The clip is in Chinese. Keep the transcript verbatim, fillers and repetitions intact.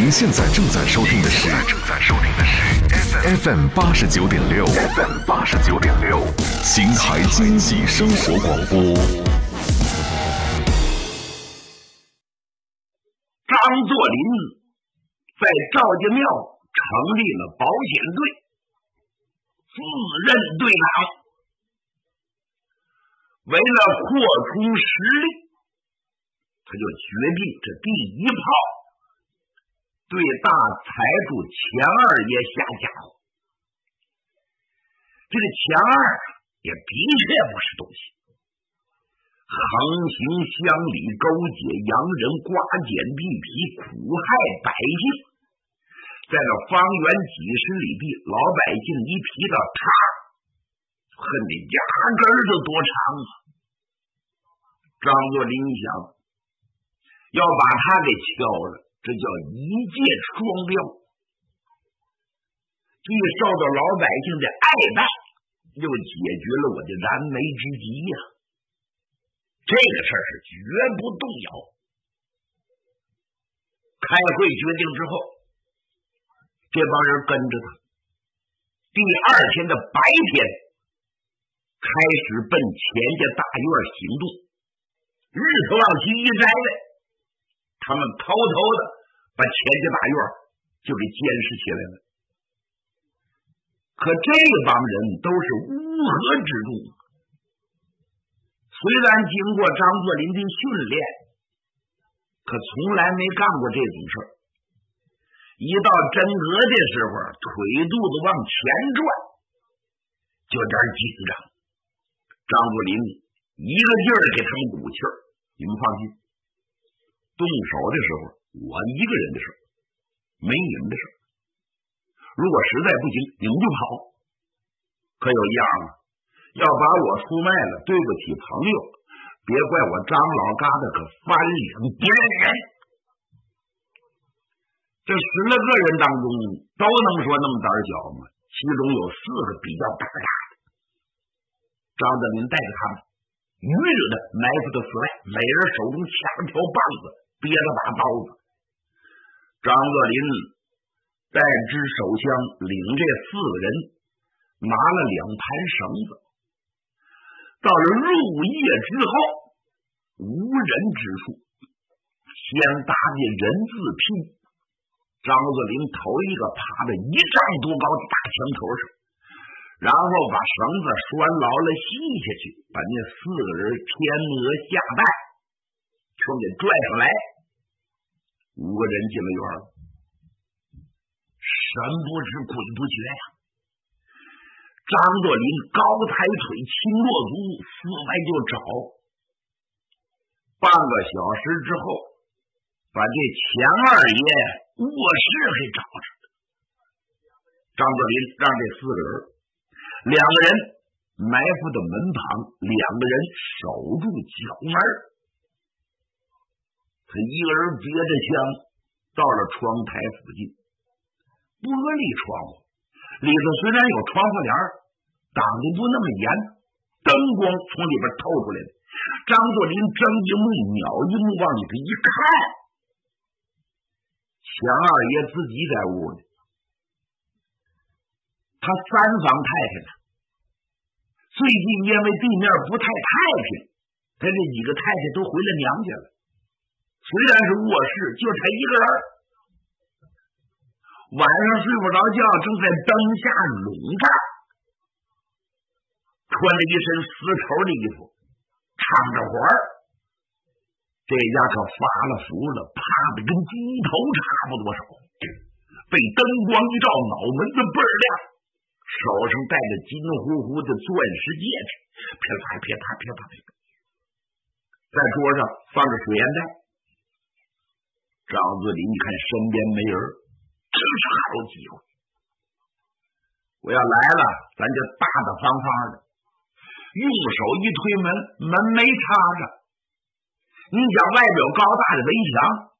您现在正在收听的是正在收听的是 F M 八十九点六 F M 八十九点六邢台经济生活广播。 张作霖在赵家庙成立了保险队，自任队长。为了扩充实力，他就决定这第一炮对大财主钱二爷下家伙。这个钱二也的确不是东西，横行乡里，勾结洋人，刮减地皮，苦害百姓。在这方圆几十里地，老百姓一提到他，恨得牙根儿都多长啊！张作霖想，要把他给敲了，这叫一箭双雕，既受到老百姓的爱戴，又解决了我的燃眉之急呀、啊！这个事儿是绝不动摇。开会决定之后，这帮人跟着他。第二天的白天，开始奔钱家大院行动。日头往西一摘来，他们偷偷的把钱家大院就给监视起来了。可这帮人都是乌合之众，虽然经过张作霖的训练，可从来没干过这种事儿。一到真格的时候，腿肚子往前转，就有点紧张。张作霖一个劲儿给他们鼓气儿，你们放心，动手的时候我一个人的事，没你们的事。如果实在不行，你们就跑。可有一样啊，要把我出卖了，对不起朋友，别怪我张老疙瘩可翻脸别人。这十来个人当中都能说那么胆小吗？其中有四个比较胆大的。张作霖带着他们于着的埋伏到寺外，每人手中掐着条棒子，憋着把刀子。张作霖带支手枪，领这四个人拿了两盘绳子。到了入夜之后，无人之处，先搭的人字拼。张作霖头一个趴在一丈多高的大墙头上，然后把绳子拴牢了系下去，把那四个人天鹅下蛋全给拽上来。五个人进了院了，神不知鬼不觉呀、啊。张作霖高抬腿，轻落足，四外就找。半个小时之后，把这钱二爷卧室给找着了。张作霖让这四个人，两个人埋伏到门旁，两个人守住角门。他一个人别着枪到了窗台附近，玻璃窗户里头虽然有窗户帘，挡得不那么严，灯光从里边透出来的。张作霖睁一目瞄一目，往里头一看，钱二爷自己在屋里，他三房太太呢。最近因为地面不太太平，他这几个太太都回了娘家了。虽然是卧室，就他一个人，晚上睡不着觉，正在灯下笼着，穿着一身丝绸的衣服，唱着活儿。这家可发了福了，怕的跟猪头差不多少，被灯光一照，脑门子倍儿亮，手上戴着金乎乎的钻石戒指，噼啪噼啪噼啪噼啪，在桌上放着水烟袋。张作霖一看身边没人，这是好机会，我要来了，咱就大大方方的，用手一推门，门没插着。你想外表高大的围墙，